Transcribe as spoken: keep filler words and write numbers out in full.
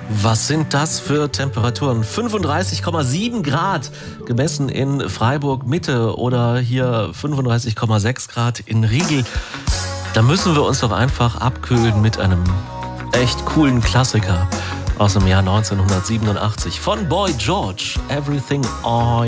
Was sind das für Temperaturen? fünfunddreißig Komma sieben Grad gemessen in Freiburg Mitte oder hier fünfunddreißig Komma sechs Grad in Riegel. Da müssen wir uns doch einfach abkühlen mit einem echt coolen Klassiker aus dem Jahr neunzehnhundertsiebenundachtzig von Boy George. Everything on